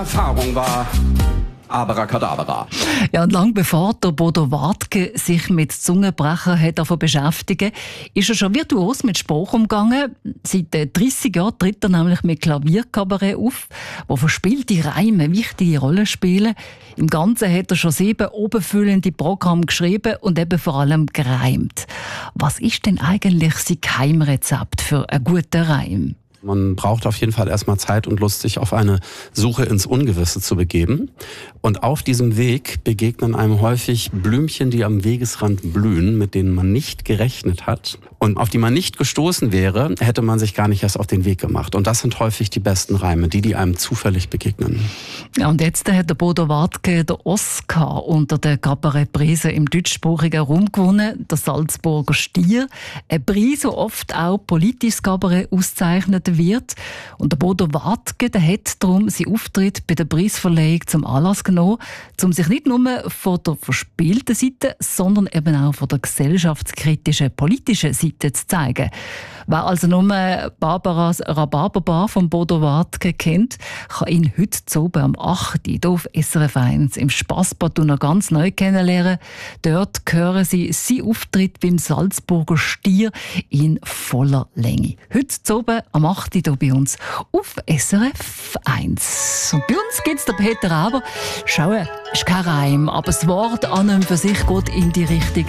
Erfahrung war Abracadabra. Ja, und lang bevor der Bodo Wartke sich mit Zungenbrecher hat beschäftigen, ist er schon virtuos mit Sprache umgegangen. Seit 30 Jahren tritt er nämlich mit Klavierkabarett auf, wo verspielte Reime eine wichtige Rolle spielen. Im Ganzen hat er schon 7 obenfüllende Programme geschrieben und eben vor allem gereimt. Was ist denn eigentlich sein Geheimrezept für einen guten Reim? Man braucht auf jeden Fall erstmal Zeit und Lust, sich auf eine Suche ins Ungewisse zu begeben. Und auf diesem Weg begegnen einem häufig Blümchen, die am Wegesrand blühen, mit denen man nicht gerechnet hat. Und auf die man nicht gestoßen wäre, hätte man sich gar nicht erst auf den Weg gemacht. Und das sind häufig die besten Reime, die einem zufällig begegnen. Ja, und jetzt hat der Bodo Wartke den Oscar unter den Kabarettpreisen im deutschsprachigen Raum gewonnen, der Salzburger Stier. Ein Preis, der oft auch politisches Kabarett auszeichnet wird. Und der Bodo Wartke, der hat darum seinen Auftritt bei der Preisverleihung zum Anlass genommen, um sich nicht nur von der verspielten Seite, sondern eben auch von der gesellschaftskritischen, politischen Seite zu zeigen. Wer also nur Barbaras Rhabarberbar von Bodo Wartke kennt, kann ihn heute oben am 8. hier auf SRF 1 im Spassbad noch ganz neu kennenlernen. Dort hören Sie seinen Auftritt beim Salzburger Stier in voller Länge. Heute oben am 8. hier bei uns auf SRF 1. Und bei uns gibt es den Peter Aber. Schauen, ist kein Reim, aber das Wort an und für sich geht in die Richtung